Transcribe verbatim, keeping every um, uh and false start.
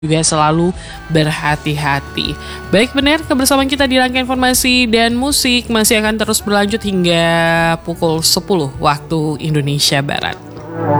juga selalu berhati-hati. Baik benar, kebersamaan kita di rangkaian informasi dan musik masih akan terus berlanjut hingga pukul sepuluh waktu Indonesia Barat.